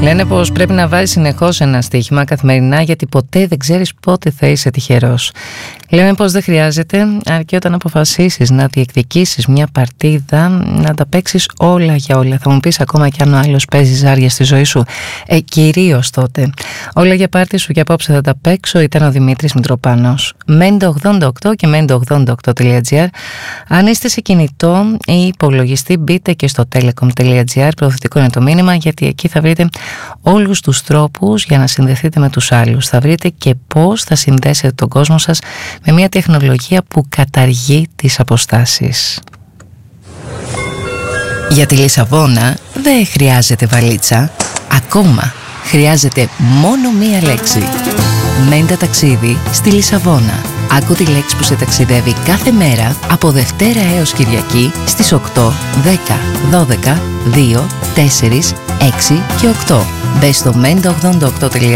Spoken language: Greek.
Λένε πως πρέπει να βάζεις συνεχώς ένα στοίχημα καθημερινά, γιατί ποτέ δεν ξέρεις πότε θα είσαι τυχερός. Λέμε πως δεν χρειάζεται, αρκεί όταν αποφασίσεις να διεκδικήσεις μια παρτίδα να τα παίξεις όλα για όλα. Θα μου πεις, ακόμα κι αν ο άλλος παίζει ζάρια στη ζωή σου, κυρίως τότε. Όλα για πάρτι σου και απόψε θα τα παίξω. Ήταν ο Δημήτρης Μητροπάνος. Mente88 και mente88.gr. Αν είστε σε κινητό ή υπολογιστή, μπείτε και στο telecom.gr. Προωθητικό είναι το μήνυμα, γιατί εκεί θα βρείτε όλους τους τρόπους για να συνδεθείτε με τους άλλους. Θα βρείτε και πώς θα συνδέσετε τον κόσμο σας με μια τεχνολογία που καταργεί τις αποστάσεις. Για τη Λισαβόνα δεν χρειάζεται βαλίτσα. Ακόμα χρειάζεται μόνο μία λέξη. Μέντα ταξίδι στη Λισαβόνα. Άκου τη λέξη που σε ταξιδεύει κάθε μέρα από Δευτέρα έως Κυριακή στις 8, 10, 12, 2, 4, 6 και 8. Μπες στο mente88.gr